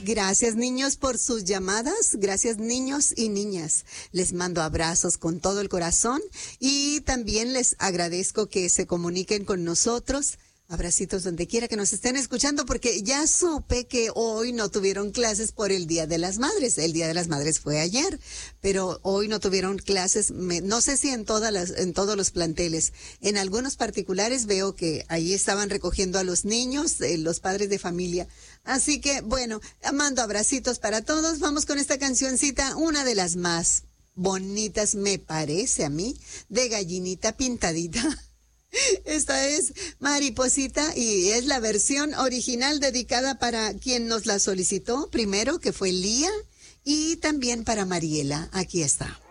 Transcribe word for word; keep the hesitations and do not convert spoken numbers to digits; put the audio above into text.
Gracias, niños, por sus llamadas. Gracias, niños y niñas. Les mando abrazos con todo el corazón y también les agradezco que se comuniquen con nosotros. Abracitos donde quiera que nos estén escuchando, porque ya supe que hoy no tuvieron clases por el Día de las Madres. El Día de las Madres fue ayer, pero hoy no tuvieron clases. Me, no sé si en todas las, en todos los planteles. En algunos particulares veo que ahí estaban recogiendo a los niños, eh, los padres de familia. Así que, bueno, mando abracitos para todos. Vamos con esta cancioncita, una de las más bonitas, me parece a mí, de Gallinita Pintadita. Esta es Mariposita y es la versión original dedicada para quien nos la solicitó primero, que fue Lía, y también para Mariela. Aquí está.